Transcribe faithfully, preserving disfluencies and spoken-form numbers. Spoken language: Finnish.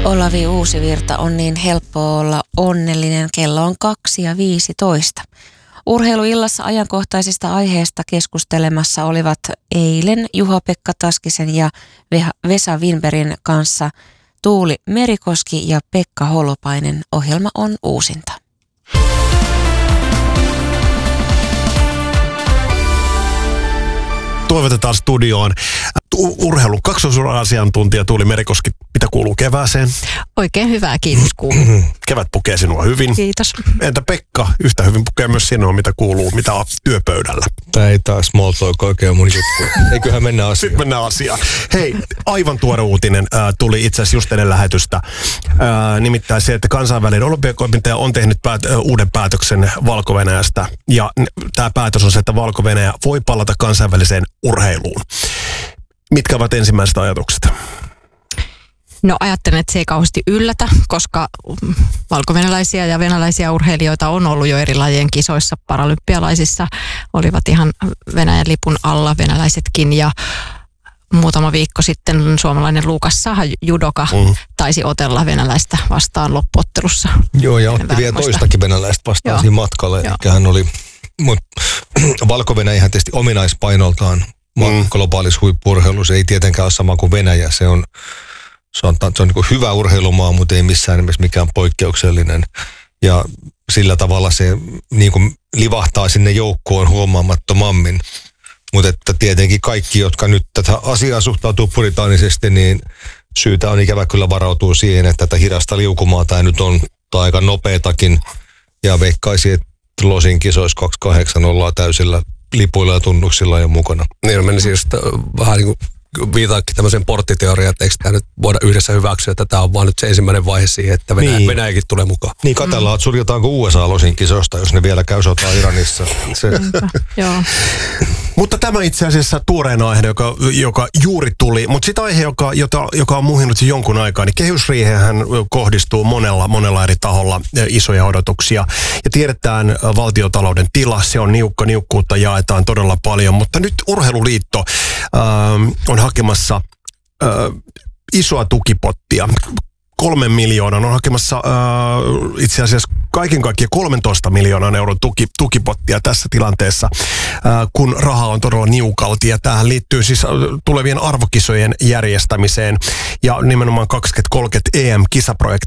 Olavi Uusivirta on niin helppo olla onnellinen. Kello on kaksi ja viisitoista. Urheiluillassa ajankohtaisista aiheesta keskustelemassa olivat eilen Juha-Pekka Taskisen ja Vesa Winbergin kanssa Tuuli Merikoski ja Pekka Holopainen. Ohjelma on uusinta. Toivotetaan studioon urheilun kaksoisura-asiantuntija Tuuli Merikoski. Mitä kuuluu kevääseen? Oikein hyvää, kiitos kuuluu. Kevät pukee sinua hyvin. Kiitos. Entä Pekka, yhtä hyvin pukee myös sinua, mitä kuuluu, mitä on työpöydällä? Tämä ei taas small talk oikein mun juttu. Eiköhän mennä asiaan. Sitten mennään asiaan. Hei, aivan tuore uutinen äh, tuli itse asiassa just ennen lähetystä. Äh, nimittäin se, että kansainvälinen olympiakomitea on tehnyt päät- äh, uuden päätöksen Valko-Venäjästä. Ja tämä päätös on se, että Valko-Venäjä voi palata kansainväliseen urheiluun. Mitkä ovat ensimmäiset ajatukset? No ajattelen, että se ei kauheasti yllätä, koska valkovenäläisiä ja venäläisiä urheilijoita on ollut jo eri lajien kisoissa. Paralympialaisissa olivat ihan Venäjän lipun alla venäläisetkin ja muutama viikko sitten suomalainen Luukas Saha, judoka, mm. taisi otella venäläistä vastaan loppuottelussa. Joo, ja otti vielä toistakin venäläistä vastaan Joo. siinä matkalla. Joo. Eli hän oli, mutta Valko-Venäjähän tietysti ominaispainoltaan mm. globaalissa huippu-urheilussa ei tietenkään ole sama kuin Venäjä. Se on Se on, se on niin hyvä urheilumaa, mutta ei missään nimessä mikään poikkeuksellinen. Ja sillä tavalla se niin kuin livahtaa sinne joukkoon huomaamattomammin. Mutta että tietenkin kaikki, jotka nyt tätä asiaa suhtautuu puritaanisesti, niin syytä on ikävä kyllä varautua siihen, että tätä hidasta liukumaata nyt on aika nopeatakin. Ja veikkaisin, että Losin kisoissa kaksikymmentäkahdeksan ollaan täysillä lipuilla ja tunnuksilla jo mukana. Niin, no menisin just vähän niin kuin viitaakin tämmöiseen porttiteoriaan, että eikö tämä nyt voida yhdessä hyväksyä, että tämä on vaan nyt se ensimmäinen vaihe siihen, että Venäjä, niin. Venäjäkin tulee mukaan. Niin, katsellaan, että suljetaanko U S A-Losin kisosta, jos ne vielä käy sotaa Iranissa. Se. Joo. Mutta tämä itse asiassa tuoreen aihe, joka, joka juuri tuli, mutta sitä aihe, joka, jota, joka on muhinut jonkun aikaa, niin kehysriihehän kohdistuu monella, monella eri taholla isoja odotuksia. Ja tiedetään valtiotalouden tila, se on niukka, niukkuutta jaetaan todella paljon, mutta nyt Urheiluliitto ähm, on hakemassa äh, isoa tukipottia. Kolmen miljoonan on hakemassa äh, itse asiassa kaiken kaikkiaan kolmentoista miljoonan euron tuki, tukipottia tässä tilanteessa, äh, kun raha on todella niukalti. Ja tähän liittyy siis tulevien arvokisojen järjestämiseen ja nimenomaan kaksituhattakolmekymmentä E M-kisaprojekti.